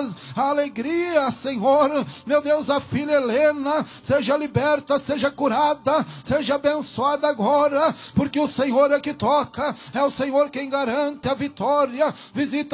paz, a alegria, Senhor. Meu Deus, a filha Helena seja liberta, seja curada, seja abençoada agora, porque o Senhor é que toca, é o Senhor quem garante a vitória. Visita